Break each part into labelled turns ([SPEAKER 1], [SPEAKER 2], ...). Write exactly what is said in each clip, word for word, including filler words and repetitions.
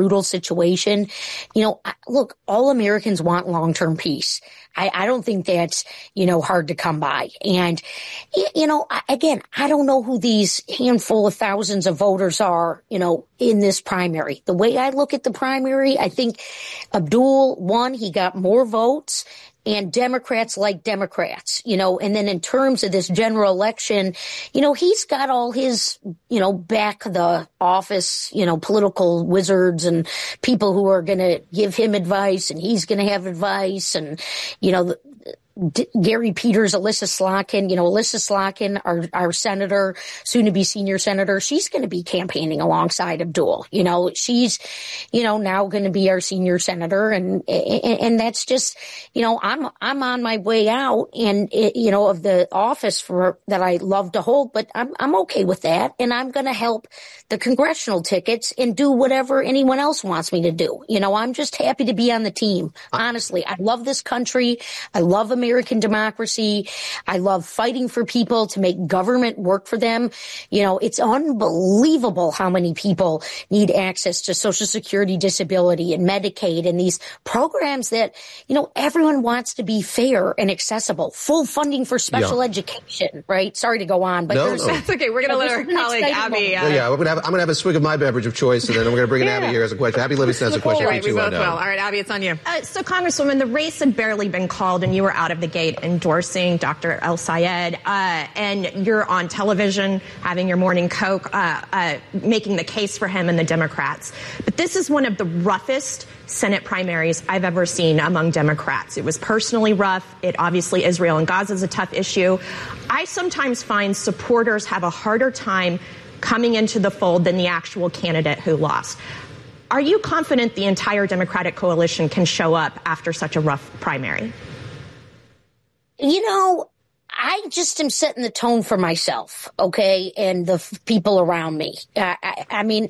[SPEAKER 1] brutal situation. You know, look, all Americans want long-term peace. I, I don't think that's, you know, hard to come by. And, you know, again, I don't know who these handful of thousands of voters are, you know, in this primary. The way I look at the primary, I think Abdul, one, he got more votes. And Democrats like Democrats, you know, and then in terms of this general election, you know, he's got all his, you know, back the office, you know, political wizards and people who are going to give him advice and he's going to have advice. And, you know, the, D- Gary Peters, Alyssa Slotkin, you know, Alyssa Slotkin, our, our senator, soon to be senior senator, she's going to be campaigning alongside Abdul. You know, she's, you know, now going to be our senior senator. And, and, and that's just, you know, I'm, I'm on my way out and, it, you know, of the office for that I love to hold, but I'm, I'm okay with that. And I'm going to help the congressional tickets and do whatever anyone else wants me to do. You know, I'm just happy to be on the team. Honestly, I love this country. I love America. American democracy. I love fighting for people to make government work for them. You know, it's unbelievable how many people need access to Social Security, disability, and Medicaid, and these programs that, you know, everyone wants to be fair and accessible. Full funding for special yeah. education, right? Sorry to go on, but
[SPEAKER 2] no,
[SPEAKER 1] there's,
[SPEAKER 2] no.
[SPEAKER 3] That's okay. We're going to let our colleague Abby.
[SPEAKER 2] Uh, yeah, we're gonna have, I'm going to have a swig of my beverage of choice, and then I'm going to bring in yeah. Abby here as a question. Abby Livingston has a question.
[SPEAKER 3] Right, we both will. All right, Abby, it's on you.
[SPEAKER 4] Uh, so, Congresswoman, the race had barely been called, and you were out of the gate endorsing Doctor El-Sayed, uh, and you're on television having your morning Coke, uh, uh, making the case for him and the Democrats. But this is one of the roughest Senate primaries I've ever seen among Democrats. It was personally rough. It obviously, Israel and Gaza is a tough issue. I sometimes find supporters have a harder time coming into the fold than the actual candidate who lost. Are you confident the entire Democratic coalition can show up after such a rough primary?
[SPEAKER 1] You know, I just am setting the tone for myself, okay, and the f- people around me. I, I, I mean,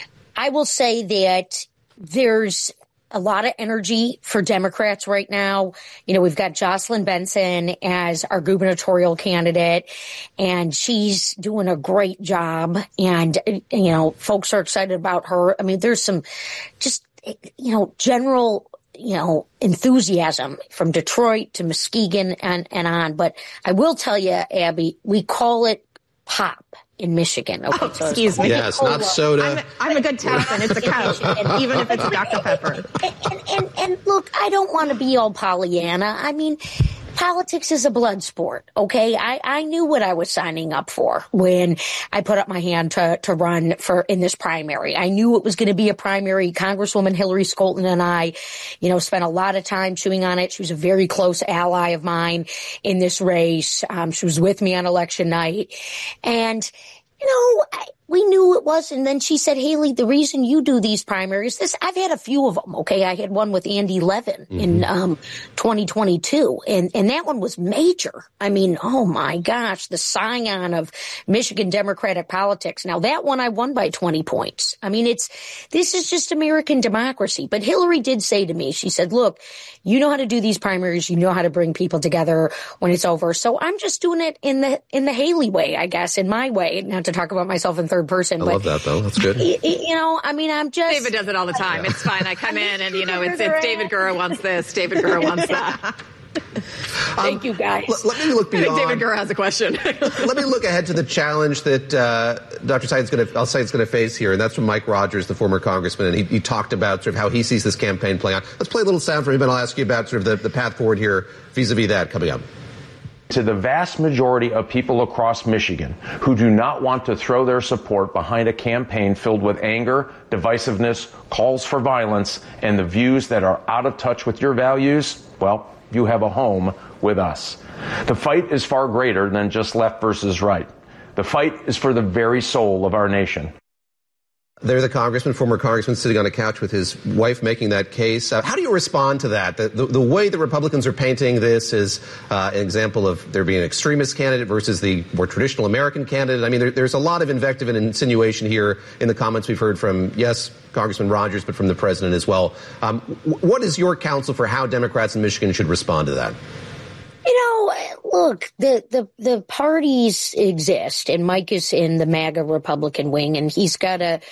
[SPEAKER 1] I will say that there's a lot of energy for Democrats right now. You know, we've got Jocelyn Benson as our gubernatorial candidate, and she's doing a great job. And, you know, folks are excited about her. I mean, there's some just, you know, general you know, enthusiasm from Detroit to Muskegon and, and on. But I will tell you, Abby, we call it pop in Michigan. Okay,
[SPEAKER 4] oh, so excuse me.
[SPEAKER 2] Yes, not soda.
[SPEAKER 4] I'm a, I'm a good Texan. It's a Coke, and even if it's Doctor Pepper.
[SPEAKER 1] And, and, and, and look, I don't want to be all Pollyanna. I mean, politics is a blood sport, okay? I, I knew what I was signing up for when I put up my hand to, to run for in this primary. I knew it was going to be a primary. Congresswoman Hillary Scholten and I, you know, spent a lot of time chewing on it. She was a very close ally of mine in this race. Um, she was with me on election night. And, you know, I, we knew it was. And then she said, Haley, the reason you do these primaries, this, I've had a few of them. Okay. I had one with Andy Levin mm-hmm. in, um, twenty twenty-two. And, and that one was major. I mean, oh my gosh, the scion of Michigan Democratic politics. Now that one I won by twenty points. I mean, it's, this is just American democracy. But Hillary did say to me, she said, look, you know how to do these primaries. You know how to bring people together when it's over. So I'm just doing it in the, in the Haley way, I guess, in my way, not to talk about myself in third person.
[SPEAKER 2] I
[SPEAKER 1] but,
[SPEAKER 2] love that, though. That's good.
[SPEAKER 1] You, you know, I mean, I'm just...
[SPEAKER 3] David does it all the time. Yeah. It's fine. I come in and, you know, it's, it's David Gura wants this, David Gura wants that.
[SPEAKER 1] Thank um, you, guys.
[SPEAKER 2] Let, let me look beyond.
[SPEAKER 3] David Gura has a question.
[SPEAKER 2] Let me look ahead to the challenge that uh, Doctor Sayed's going to, I'll say, it's going to face here, and that's from Mike Rogers, the former congressman, and he, he talked about sort of how he sees this campaign playing out. Let's play a little sound from him, and I'll ask you about sort of the, the path forward here vis-a-vis that coming up.
[SPEAKER 5] To the vast majority of people across Michigan who do not want to throw their support behind a campaign filled with anger, divisiveness, calls for violence, and the views that are out of touch with your values, well, you have a home with us. The fight is far greater than just left versus right. The fight is for the very soul of our nation.
[SPEAKER 2] They're the congressman, former congressman, sitting on a couch with his wife making that case. Uh, how do you respond to that? The, the, the way the Republicans are painting this is uh, an example of there being an extremist candidate versus the more traditional American candidate. I mean, there, there's a lot of invective and insinuation here in the comments we've heard from, yes, Congressman Rogers, but from the president as well. Um, w- what is your counsel for how Democrats in Michigan should respond to that?
[SPEAKER 1] You know, look, the, the, the parties exist, and Mike is in the MAGA Republican wing, and he's got to,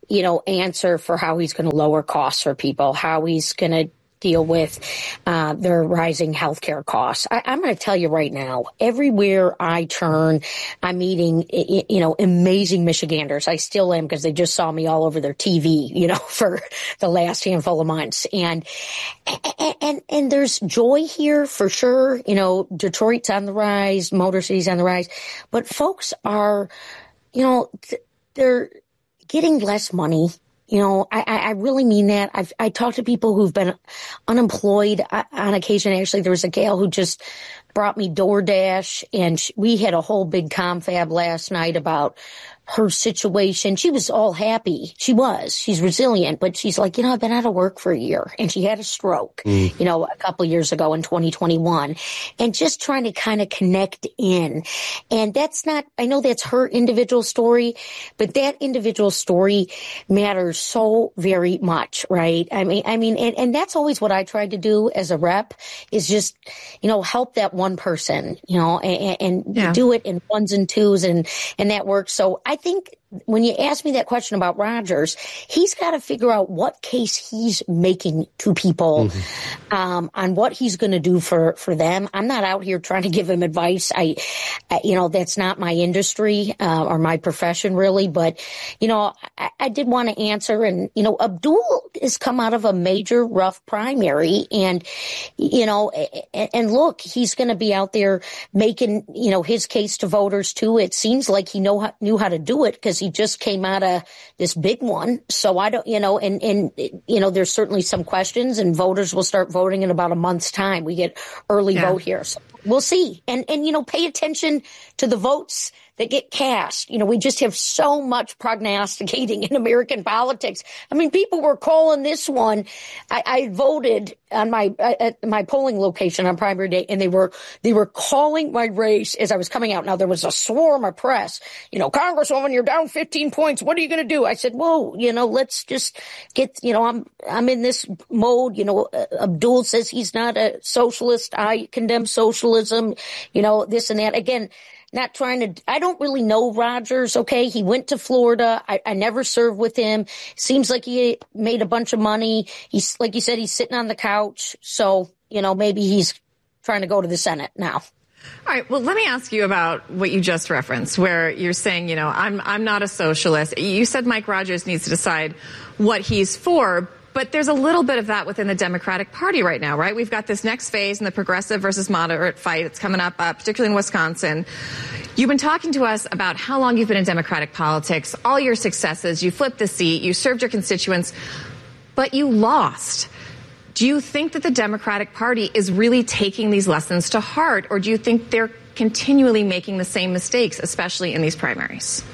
[SPEAKER 1] you know, answer for how he's going to lower costs for people, how he's going to deal with uh, their rising healthcare costs. I, I'm going to tell you right now, everywhere I turn, I'm meeting, you know, amazing Michiganders. I still am, because they just saw me all over their T V, you know, for the last handful of months. And, and, and, and there's joy here for sure. You know, Detroit's on the rise, Motor City's on the rise, but folks are, you know, they're getting less money. You know, I, I really mean that. I've I talked to people who've been unemployed on occasion. Actually, there was a gal who just brought me DoorDash, and she, we had a whole big confab last night about her situation. She was all happy. She was. She's resilient, but she's like, you know, I've been out of work for a year, and she had a stroke, mm. you know, a couple of years ago in twenty twenty-one, and just trying to kind of connect in. And that's not, I know that's her individual story, but that individual story matters so very much, right? I mean, I mean, and, and that's always what I tried to do as a rep, is just, you know, help that one person, you know, and, and yeah. do it in ones and twos, and, and that works. So I think when you ask me that question about Rogers, he's got to figure out what case he's making to people, mm-hmm. um, on what he's going to do for, for them. I'm not out here trying to give him advice. I, I you know, that's not my industry, uh, or my profession really. But, you know, I, I did want to answer. And, you know, Abdul has come out of a major rough primary, and, you know, and, and look, he's going to be out there making, you know, his case to voters too. It seems like he know how, knew how to do it, because he just came out of this big one. So I don't, you know, and, and, you know, there's certainly some questions, and voters will start voting in about a month's time. We get early yeah. vote here. So we'll see. And, and, you know, pay attention to the votes that get cast. You know, we just have so much prognosticating in American politics. I mean, people were calling this one. I, I voted on my at my polling location on primary day, and they were they were calling my race as I was coming out. Now, there was a swarm of press. You know, Congresswoman, you're down fifteen points. What are you going to do? I said, whoa, you know, let's just get, you know, I'm I'm in this mode. You know, uh, Abdul says he's not a socialist. I condemn socialism. You know, this and that. Again, not trying to, I don't really know Rogers, okay? He went to Florida. I, I never served with him. Seems like he made a bunch of money. He's, like you said, he's sitting on the couch. So, you know, maybe he's trying to go to the Senate now.
[SPEAKER 3] All right. Well, let me ask you about what you just referenced, where you're saying, you know, I'm, I'm not a socialist. You said Mike Rogers needs to decide what he's for. But there's a little bit of that within the Democratic Party right now, right? We've got this next phase in the progressive versus moderate fight. It's coming up, uh, particularly in Wisconsin. You've been talking to us about how long you've been in Democratic politics, all your successes. You flipped the seat. You served your constituents, but you lost. Do you think that the Democratic Party is really taking these lessons to heart, or do you think they're continually making the same mistakes, especially in these primaries?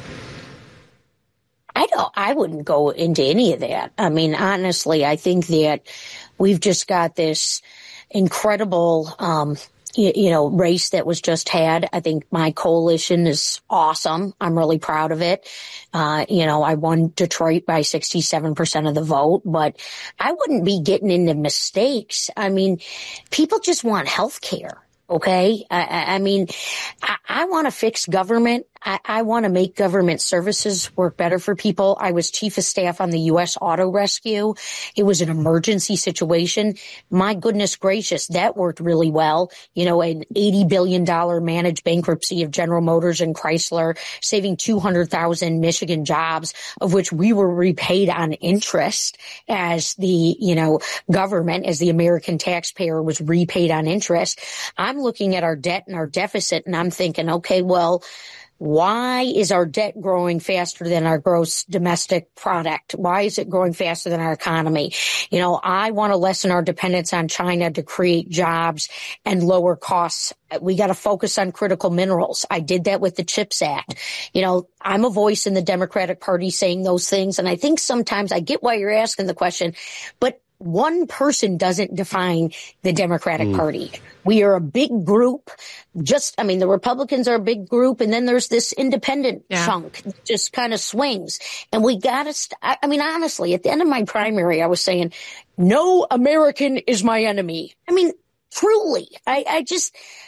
[SPEAKER 1] I don't, I wouldn't go into any of that. I mean, honestly, I think that we've just got this incredible, um, you, you know, race that was just had. I think my coalition is awesome. I'm really proud of it. Uh, you know, I won Detroit by sixty-seven percent of the vote, but I wouldn't be getting into mistakes. I mean, people just want health care. Okay. I, I mean, I, I want to fix government. I, I want to make government services work better for people. I was chief of staff on the U S Auto Rescue. It was an emergency situation. My goodness gracious, that worked really well. You know, an eighty billion dollars managed bankruptcy of General Motors and Chrysler, saving two hundred thousand Michigan jobs, of which we were repaid on interest as the, you know, government, as the American taxpayer was repaid on interest. I'm looking at our debt and our deficit, and I'm thinking, okay, well, why is our debt growing faster than our gross domestic product? Why is it growing faster than our economy? You know, I want to lessen our dependence on China to create jobs and lower costs. We got to focus on critical minerals. I did that with the CHIPS Act. You know, I'm a voice in the Democratic Party saying those things. And I think sometimes I get why you're asking the question, but one person doesn't define the Democratic mm. Party. We are a big group. Just, I mean, the Republicans are a big group, and then there's this independent yeah. chunk that just kind of swings. And we got to, st- I mean, honestly, at the end of my primary, I was saying, no American is my enemy. I mean, truly, I, I just,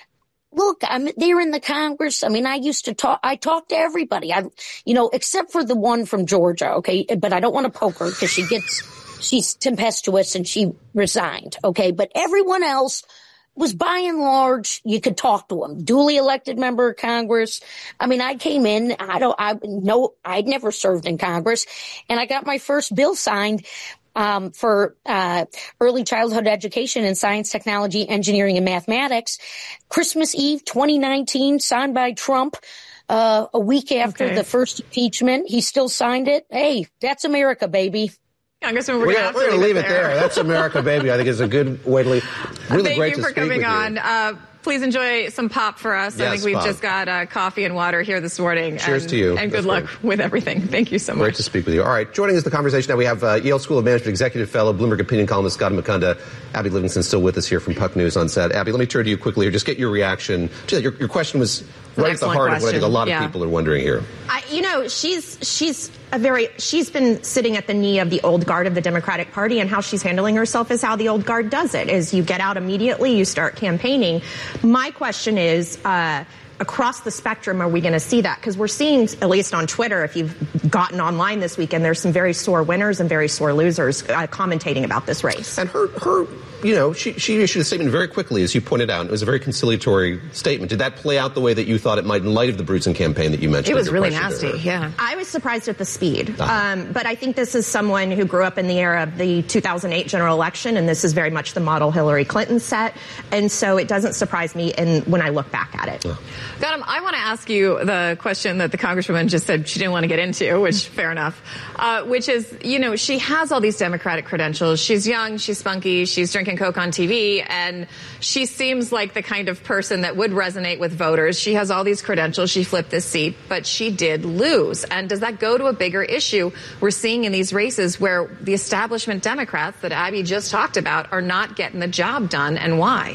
[SPEAKER 1] Look, I'm there in the Congress. I mean, I used to talk, I talk to everybody. I, you know, except for the one from Georgia. Okay. But I don't want to poke her because she gets, she's tempestuous and she resigned. Okay. But everyone else was by and large, you could talk to them. Duly elected member of Congress. I mean, I came in, I don't, I know, I'd never served in Congress, and I got my first bill signed um, for uh, early childhood education in science, technology, engineering, and mathematics. Christmas Eve, twenty nineteen, signed by Trump. Uh, a week after
[SPEAKER 3] okay.
[SPEAKER 1] the first impeachment, he still signed it. Hey, that's America, baby.
[SPEAKER 3] Congressman, we're,
[SPEAKER 2] we're
[SPEAKER 3] going
[SPEAKER 2] to leave it there. there. That's America, baby. I think it's a good way to leave. Really
[SPEAKER 3] Thank
[SPEAKER 2] great
[SPEAKER 3] you
[SPEAKER 2] to
[SPEAKER 3] for coming on. Uh, please enjoy some pop for us.
[SPEAKER 2] Yes,
[SPEAKER 3] I think we've
[SPEAKER 2] pop.
[SPEAKER 3] just got uh, coffee and water here this morning.
[SPEAKER 2] Cheers
[SPEAKER 3] and,
[SPEAKER 2] to you.
[SPEAKER 3] And good
[SPEAKER 2] That's
[SPEAKER 3] luck
[SPEAKER 2] great.
[SPEAKER 3] with everything. Thank you so much.
[SPEAKER 2] Great to speak with you. All right, joining us the conversation now, we have uh, Yale School of Management Executive Fellow, Bloomberg Opinion columnist Scott Mukunda. Abby Livingston still with us here from Puck News on set. Abby, let me turn to you quickly here. Just get your reaction to that. Your, your question was right at the heart question. of what I think a lot of
[SPEAKER 3] yeah.
[SPEAKER 2] people are wondering here.
[SPEAKER 4] I, you know, she's she's a very she's been sitting at the knee of the old guard of the Democratic Party, and how she's handling herself is how the old guard does it. Is you get out immediately, you start campaigning. My question is, uh, across the spectrum, are we going to see that? Because we're seeing, at least on Twitter, if you've gotten online this weekend, there's some very sore winners and very sore losers uh, commentating about this race.
[SPEAKER 2] And her, her, you know, she, she issued a statement very quickly, as you pointed out. It was a very conciliatory statement. Did that play out the way that you thought it might in light of the Bruton campaign that you mentioned?
[SPEAKER 3] It was really
[SPEAKER 2] nasty,
[SPEAKER 3] yeah.
[SPEAKER 4] I was surprised at the speed.
[SPEAKER 2] Uh-huh.
[SPEAKER 4] Um, but I think this is someone who grew up in the era of the two thousand eight general election, and this is very much the model Hillary Clinton set. And so it doesn't surprise me in, when I look back at it.
[SPEAKER 2] Yeah.
[SPEAKER 3] Gautam, I want to ask you the question that the Congresswoman just said she didn't want to get into, which fair enough, uh, which is, you know, she has all these Democratic credentials. She's young, she's spunky, she's drinking Coke on T V, and she seems like the kind of person that would resonate with voters. She has all these credentials. She flipped this seat, but she did lose. And does that go to a bigger issue we're seeing in these races where the establishment Democrats that Abby just talked about are not getting the job done, and why?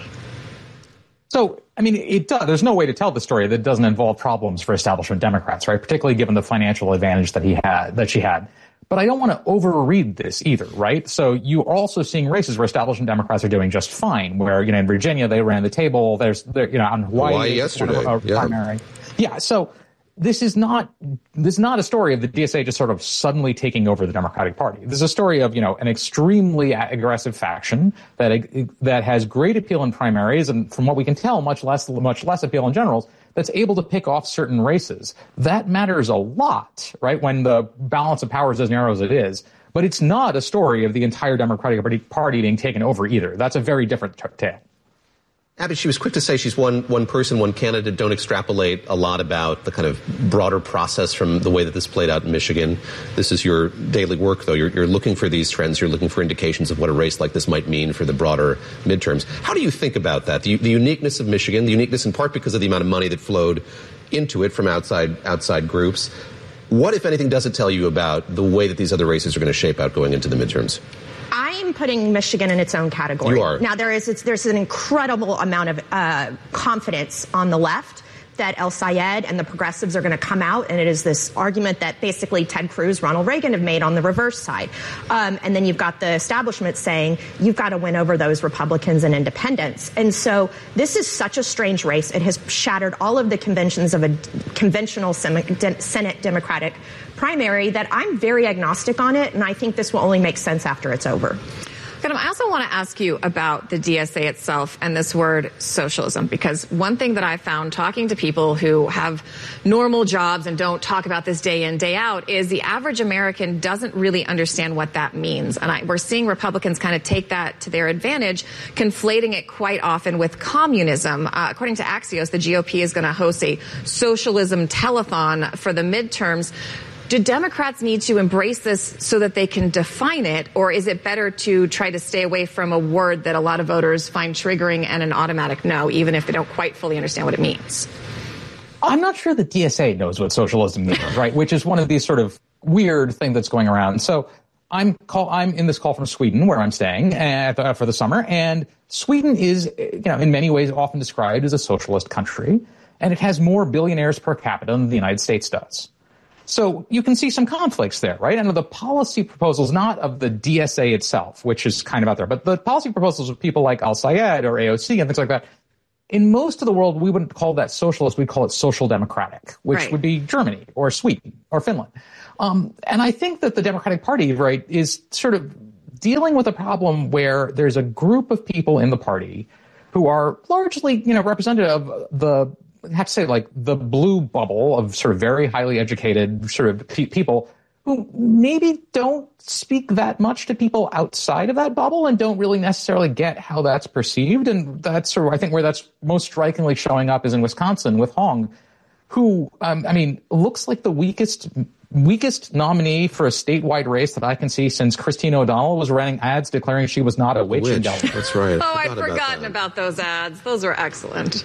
[SPEAKER 6] So, I mean, it does. There's no way to tell the story that doesn't involve problems for establishment Democrats, right? Particularly given the financial advantage that he had, that she had. But I don't want to overread this either, right? So you are also seeing races where establishment Democrats are doing just fine, where, you know, in Virginia, they ran the table. There's, there, you know, on Hawaii,
[SPEAKER 2] Hawaii yesterday.
[SPEAKER 6] A, a
[SPEAKER 2] yeah.
[SPEAKER 6] primary. Yeah. So this is not, this is not a story of the D S A just sort of suddenly taking over the Democratic Party. This is a story of, you know, an extremely aggressive faction that, that has great appeal in primaries and, from what we can tell, much less, much less appeal in generals, that's able to pick off certain races. That matters a lot, right, when the balance of power is as narrow as it is. But it's not a story of the entire Democratic Party being taken over either. That's a very different tale.
[SPEAKER 2] Abby, she was quick to say she's one one person, one candidate. Don't extrapolate a lot about the kind of broader process from the way that this played out in Michigan. This is your daily work, though. You're, you're looking for these trends. You're looking for indications of what a race like this might mean for the broader midterms. How do you think about that? The, the uniqueness of Michigan, the uniqueness in part because of the amount of money that flowed into it from outside outside groups. What, if anything, does it tell you about the way that these other races are going to shape out going into the midterms?
[SPEAKER 4] I'm putting Michigan in its own category.
[SPEAKER 2] You are.
[SPEAKER 4] Now, there is, it's, there's an incredible amount of uh, confidence on the left that El Sayed and the progressives are going to come out, and it is this argument that basically Ted Cruz, Ronald Reagan have made on the reverse side. Um, and then you've got the establishment saying, you've got to win over those Republicans and independents. And so this is such a strange race. It has shattered all of the conventions of a conventional Senate Democratic primary that I'm very agnostic on it, and I think this will only make sense after it's over.
[SPEAKER 3] I also want to ask you about the D S A itself and this word socialism, because one thing that I found talking to people who have normal jobs and don't talk about this day in, day out is the average American doesn't really understand what that means. And I, we're seeing Republicans kind of take that to their advantage, conflating it quite often with communism. Uh, according to Axios, the G O P is going to host a socialism telethon for the midterms. Do Democrats need to embrace this so that they can define it, or is it better to try to stay away from a word that a lot of voters find triggering and an automatic no, even if they don't quite fully understand what it means?
[SPEAKER 6] I'm not sure the D S A knows what socialism means, right? Which is one of these sort of weird things that's going around. So I'm call, I'm in this call from Sweden, where I'm staying at, uh, for the summer, and Sweden is, you know, in many ways often described as a socialist country, and it has more billionaires per capita than the United States does. So you can see some conflicts there, right? And the policy proposals, not of the D S A itself, which is kind of out there, but the policy proposals of people like Al Sayed or A O C and things like that, in most of the world, we wouldn't call that socialist. We'd call it social democratic, which
[SPEAKER 3] right.
[SPEAKER 6] would be Germany or Sweden or Finland. Um, and I think that the Democratic Party, right, is sort of dealing with a problem where there's a group of people in the party who are largely, you know, representative of the, I have to say, like the blue bubble of sort of very highly educated sort of pe- people who maybe don't speak that much to people outside of that bubble and don't really necessarily get how that's perceived. And that's sort of, I think, where that's most strikingly showing up is in Wisconsin with Hong, who, um, I mean, looks like the weakest weakest nominee for a statewide race that I can see since Christine O'Donnell was running ads declaring she was not a witch.
[SPEAKER 2] witch.
[SPEAKER 6] in Delaware.
[SPEAKER 2] That's right.
[SPEAKER 3] Oh, I'd forgotten about, about those ads. Those are excellent.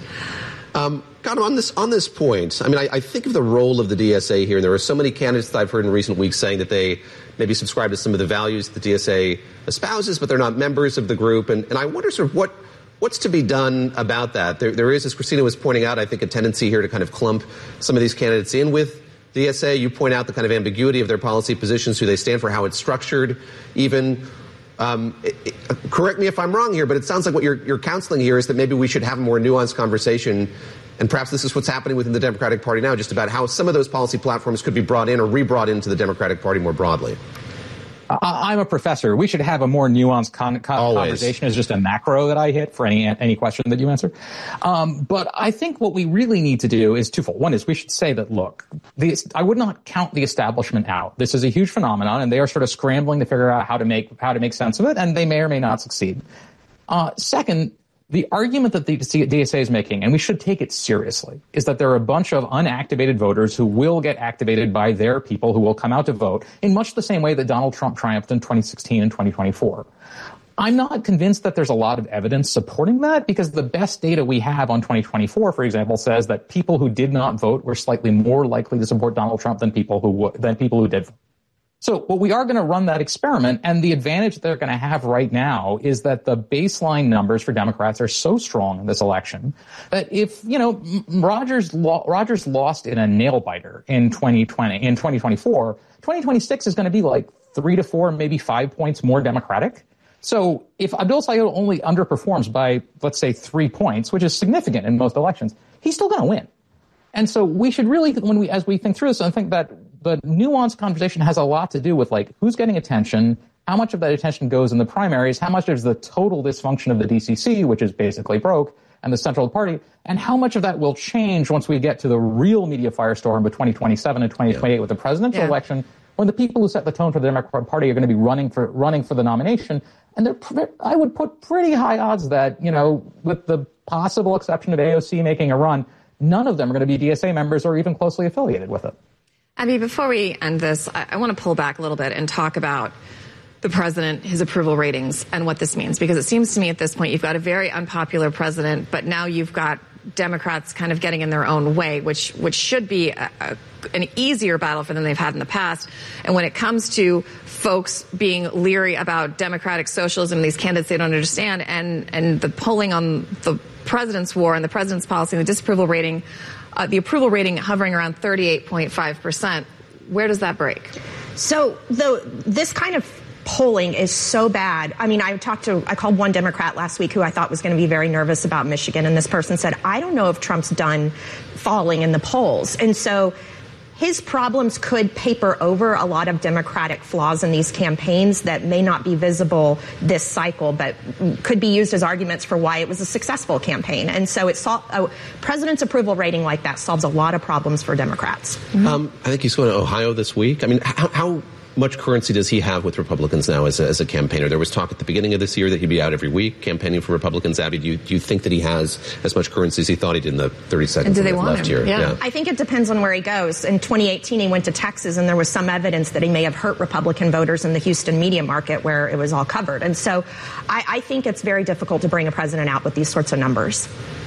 [SPEAKER 2] Um, God, on this on this point, I mean, I, I think of the role of the D S A here, and there are so many candidates that I've heard in recent weeks saying that they maybe subscribe to some of the values the D S A espouses, but they're not members of the group. And, and I wonder sort of what what's to be done about that. There, there is, as Christina was pointing out, I think a tendency here to kind of clump some of these candidates in with D S A. You point out the kind of ambiguity of their policy positions, who they stand for, how it's structured, even. Um, it, it, correct me if I'm wrong here, but it sounds like what you're, you're counseling here is that maybe we should have a more nuanced conversation, and perhaps this is what's happening within the Democratic Party now, just about how some of those policy platforms could be brought in or re-brought into the Democratic Party more broadly.
[SPEAKER 6] Uh, I'm a professor. We should have a more nuanced con- con- conversation as just a macro that I hit for any any question that you answer. Um, but I think what we really need to do is twofold. One is we should say that, look, the, I would not count the establishment out. This is a huge phenomenon, and they are sort of scrambling to figure out how to make how to make sense of it, and they may or may not succeed. Uh, second, the argument that the D S A is making, and we should take it seriously, is that there are a bunch of unactivated voters who will get activated by their people who will come out to vote in much the same way that Donald Trump triumphed in twenty sixteen and twenty twenty-four. I'm not convinced that there's a lot of evidence supporting that, because the best data we have on twenty twenty-four, for example, says that people who did not vote were slightly more likely to support Donald Trump than people who w- than people who did vote. So, well, we are going to run that experiment, and the advantage they're going to have right now is that the baseline numbers for Democrats are so strong in this election that if, you know, Rogers lo- Rogers lost in a nail biter in twenty twenty, in twenty twenty-four, twenty twenty-six is going to be like three to four, maybe five points more Democratic. So if Abdul Sayed only underperforms by, let's say, three points, which is significant in most elections, he's still going to win. And so we should really, when we, as we think through this, I think that the nuanced conversation has a lot to do with, like, who's getting attention, how much of that attention goes in the primaries, how much is the total dysfunction of the D C C, which is basically broke, and the central party, and how much of that will change once we get to the real media firestorm of twenty twenty-seven and twenty twenty-eight yeah. with the presidential yeah. election, when the people who set the tone for the Democratic Party are going to be running for running for the nomination. And they're, I would put pretty high odds that, you know, with the possible exception of A O C making a run, none of them are going to be D S A members or even closely affiliated with it.
[SPEAKER 3] Abby, before we end this, I, I want to pull back a little bit and talk about the president, his approval ratings, and what this means. Because it seems to me at this point you've got a very unpopular president, but now you've got Democrats kind of getting in their own way, which which should be a, a, an easier battle for them they've had in the past. And when it comes to folks being leery about democratic socialism, these candidates they don't understand, and, and the polling on the president's war and the president's policy and the disapproval rating, uh, the approval rating hovering around thirty-eight point five percent, where does that break?
[SPEAKER 4] So the, this kind of polling is so bad. I mean, I talked to, I called one Democrat last week who I thought was going to be very nervous about Michigan. And this person said, I don't know if Trump's done falling in the polls. And so his problems could paper over a lot of Democratic flaws in these campaigns that may not be visible this cycle, but could be used as arguments for why it was a successful campaign. And so it saw, a president's approval rating like that solves a lot of problems for Democrats.
[SPEAKER 2] Mm-hmm. Um, I think he's going to Ohio this week. I mean, how, how much currency does he have with Republicans now as a, as a campaigner? There was talk at the beginning of this year that he'd be out every week campaigning for Republicans. Abby, do you, do you think that he has as much currency as he thought he did in the thirty seconds
[SPEAKER 3] do they want
[SPEAKER 2] left
[SPEAKER 3] him?
[SPEAKER 2] here?
[SPEAKER 3] Yeah.
[SPEAKER 2] yeah.
[SPEAKER 4] I think it depends on where he goes. In twenty eighteen, he went to Texas, and there was some evidence that he may have hurt Republican voters in the Houston media market where it was all covered. And so I, I think it's very difficult to bring a president out with these sorts of numbers.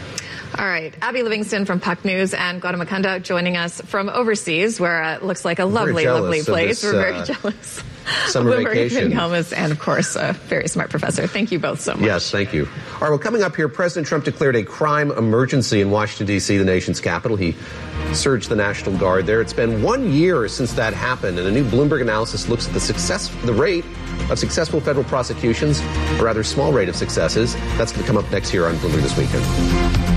[SPEAKER 3] All right. Abby Livingston from Puck News and Gautam Mukunda joining us from overseas, where it looks like a lovely, lovely place.
[SPEAKER 2] This,
[SPEAKER 3] We're very
[SPEAKER 2] uh,
[SPEAKER 3] jealous.
[SPEAKER 2] Summer
[SPEAKER 3] Bloomberg
[SPEAKER 2] vacation.
[SPEAKER 3] Helmus, and of course, a very smart professor. Thank you both so much.
[SPEAKER 2] Yes, thank you. All right, well, coming up here, President Trump declared a crime emergency in Washington, D C, the nation's capital. He surged the National Guard there. It's been one year since that happened, and a new Bloomberg analysis looks at the success, the rate of successful federal prosecutions, a rather small rate of successes. That's going to come up next here on Bloomberg This Weekend.